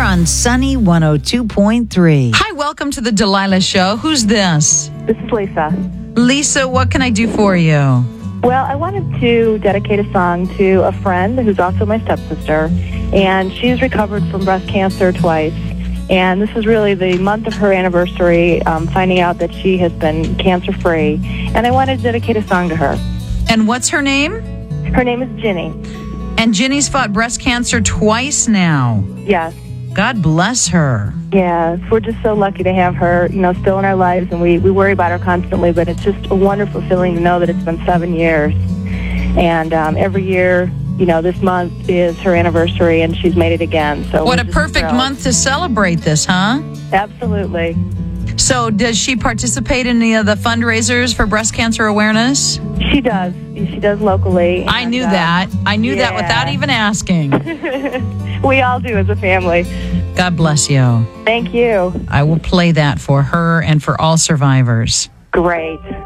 on Sunny 102.3. Hi, welcome to the Delilah Show. Who's this? This is Lisa. Lisa, what can I do for you? Well, I wanted to dedicate a song to a friend who's also my stepsister, and she's recovered from breast cancer twice. And this is really the month of her anniversary, finding out that she has been cancer-free. And I wanted to dedicate a song to her. And what's her name? Her name is Ginny. And Ginny's fought breast cancer twice now. Yes. God bless her. Yes, we're just so lucky to have her, still in our lives, and we worry about her constantly, but it's just a wonderful feeling to know that it's been 7 years. And every year, this month is her anniversary, and she's made it again. So what a perfect month to celebrate this, huh? Absolutely. So does she participate in any of the fundraisers for breast cancer awareness? She does. She does locally. I knew that. I knew that without even asking. We all do as a family. God bless you. Thank you. I will play that for her and for all survivors. Great.